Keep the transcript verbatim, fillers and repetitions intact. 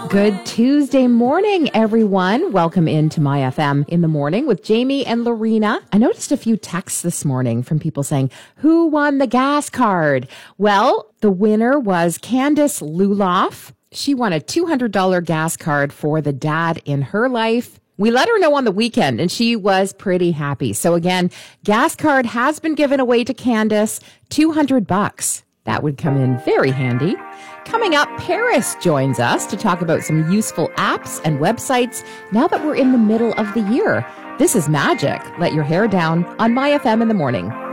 Good Tuesday morning, everyone. Welcome into My F M in the morning with Jamie and Lorena. I noticed a few texts this morning from people saying, who won the gas card? Well, the winner was Candace Luloff. She won a two hundred dollars gas card for the dad in her life. We let her know on the weekend, and she was pretty happy. So again, gas card has been given away to Candace, two hundred bucks. That would come in very handy. Coming up, Paris joins us to talk about some useful apps and websites now that we're in the middle of the year. This is Magic. Let your hair down on My F M in the morning.